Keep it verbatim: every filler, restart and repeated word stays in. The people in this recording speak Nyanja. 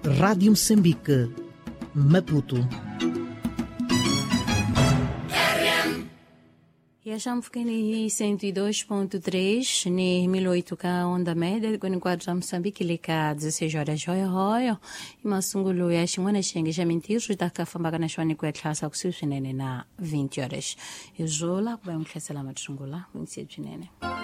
Rádio Moçambique, Maputo. E achamos que ni cento e dois ponto três, ni mil e oito K onda média, quando quadro Moçambique lhe cá dezesseis horas joia roia, e masungulu ya shingwana shingi já mentir, juta ka fambaga na shwani kwa klasa kususu nene na vinte horas. E zola kwa mklasa la matungula, vinte e sete nene.